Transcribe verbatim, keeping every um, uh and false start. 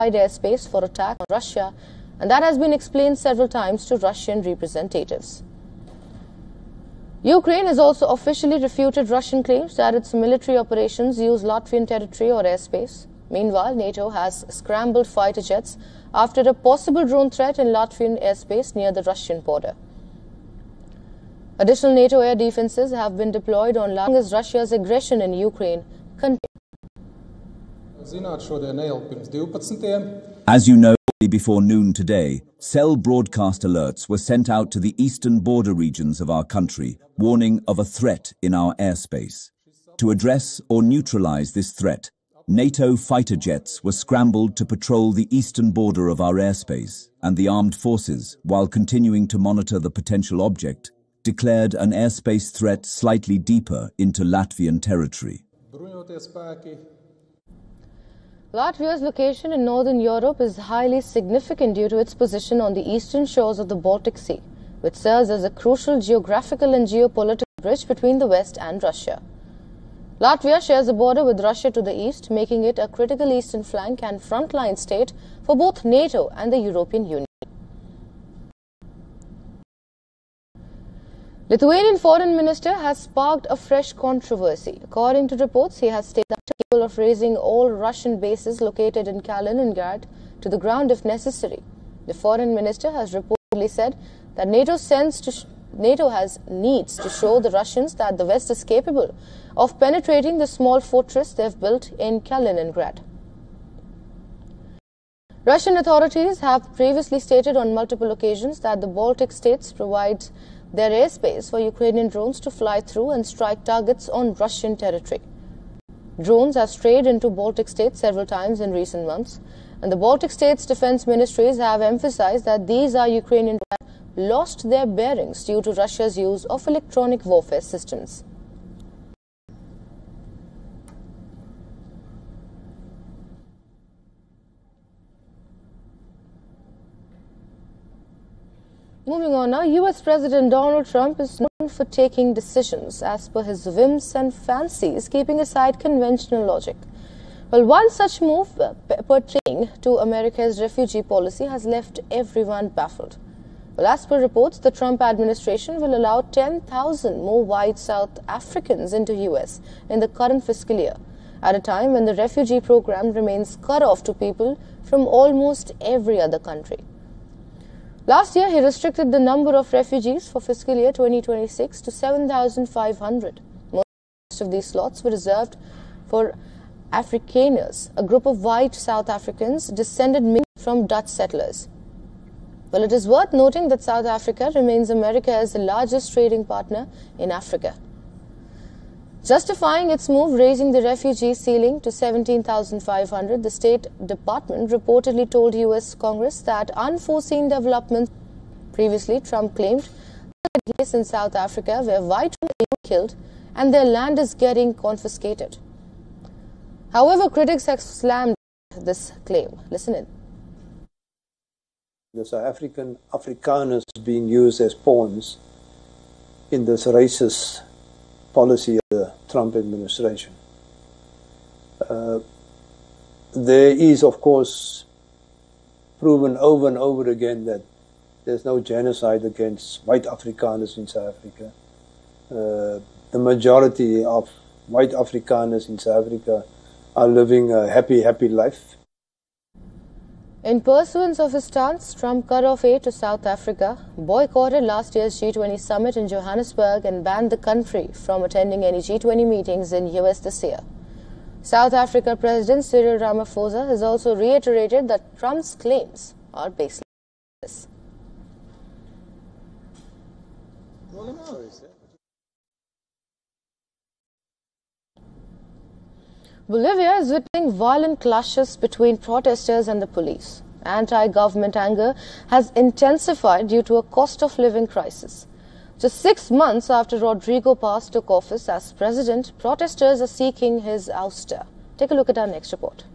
airspace for attack on Russia, and that has been explained several times to Russian representatives. Ukraine has also officially refuted Russian claims that its military operations use Latvian territory or airspace. Meanwhile, NATO has scrambled fighter jets after a possible drone threat in Latvian airspace near the Russian border. Additional NATO air defenses have been deployed on long as Russia's aggression in Ukraine continues. As you know, before noon today, cell broadcast alerts were sent out to the eastern border regions of our country, warning of a threat in our airspace. To address or neutralize this threat, NATO fighter jets were scrambled to patrol the eastern border of our airspace, and the armed forces, while continuing to monitor the potential object, declared an airspace threat slightly deeper into Latvian territory. Latvia's location in northern Europe is highly significant due to its position on the eastern shores of the Baltic Sea, which serves as a crucial geographical and geopolitical bridge between the West and Russia. Latvia shares a border with Russia to the east, making it a critical eastern flank and frontline state for both NATO and the European Union. Lithuanian foreign minister has sparked a fresh controversy. According to reports, he has stated that he is capable of razing all Russian bases located in Kaliningrad to the ground if necessary. The foreign minister has reportedly said that NATO sends to sh NATO has needs to show the Russians that the West is capable of penetrating the small fortress they have built in Kaliningrad. Russian authorities have previously stated on multiple occasions that the Baltic states provide their airspace for Ukrainian drones to fly through and strike targets on Russian territory. Drones have strayed into Baltic states several times in recent months, and the Baltic states' defense ministries have emphasized that these are Ukrainian drones that lost their bearings due to Russia's use of electronic warfare systems. Moving on now, U S President Donald Trump is known for taking decisions as per his whims and fancies, keeping aside conventional logic. Well, one such move pertaining to America's refugee policy has left everyone baffled. Well, as per reports, the Trump administration will allow ten thousand more white South Africans into U S in the current fiscal year, at a time when the refugee program remains cut off to people from almost every other country. Last year, he restricted the number of refugees for fiscal year twenty twenty-six to seven thousand five hundred. Most of these slots were reserved for Afrikaners, a group of white South Africans descended mainly from Dutch settlers. Well, it is worth noting that South Africa remains America's largest trading partner in Africa. Justifying its move, raising the refugee ceiling to seventeen thousand five hundred, the State Department reportedly told U S Congress that unforeseen developments. Previously, Trump claimed that the case in South Africa where white women are killed and their land is getting confiscated. However, critics have slammed this claim. Listen in. The South African Afrikaners being used as pawns in this racist policy of the Trump administration. Uh, there is, of course, proven over and over again that there's no genocide against white Afrikaners in South Africa. Uh, the majority of white Afrikaners in South Africa are living a happy, happy life. In pursuance of his stance, Trump cut off aid to South Africa, boycotted last year's G twenty summit in Johannesburg, and banned the country from attending any G twenty meetings in U S this year. South Africa President Cyril Ramaphosa has also reiterated that Trump's claims are baseless. Bolivia is witnessing violent clashes between protesters and the police. Anti-government anger has intensified due to a cost of living crisis. Just six months after Rodrigo Paz took office as president, protesters are seeking his ouster. Take a look at our next report.